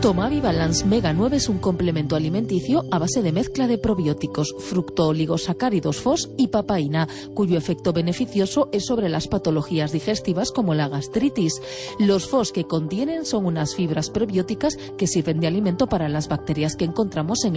Tomavi Balance Mega 9 es un complemento alimenticio a base de mezcla de probióticos, fructooligosacáridos FOS y papaína, cuyo efecto beneficioso es sobre las patologías digestivas como la gastritis. Los FOS que contienen son unas fibras probióticas que sirven de alimento para las bacterias que encontramos en